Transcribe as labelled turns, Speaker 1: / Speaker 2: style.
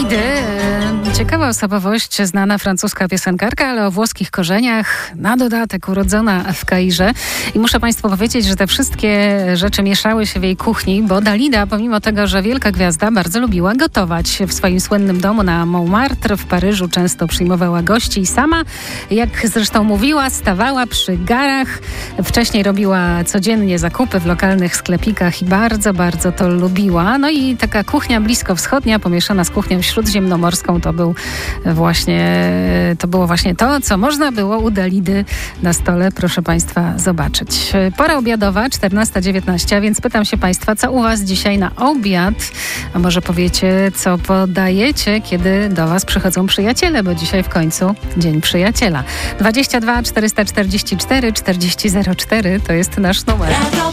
Speaker 1: Dalidy. Ciekawa osobowość, znana francuska piosenkarka, ale o włoskich korzeniach, na dodatek urodzona w Kairze. I muszę Państwu powiedzieć, że te wszystkie rzeczy mieszały się w jej kuchni, bo Dalida, pomimo tego, że wielka gwiazda, bardzo lubiła gotować. W swoim słynnym domu na Montmartre w Paryżu często przyjmowała gości i sama, jak zresztą mówiła, stawała przy garach. Wcześniej robiła codziennie zakupy w lokalnych sklepikach i bardzo, bardzo to lubiła. No i taka kuchnia bliskowschodnia pomieszana z kuchnią śródziemnomorską to było właśnie to, co można było u Dalidy na stole, proszę Państwa, zobaczyć. Pora obiadowa, 14:19, więc pytam się Państwa, co u Was dzisiaj na obiad? A może powiecie, co podajecie, kiedy do Was przychodzą przyjaciele, bo dzisiaj w końcu Dzień Przyjaciela. 22 444 4004 to jest nasz numer.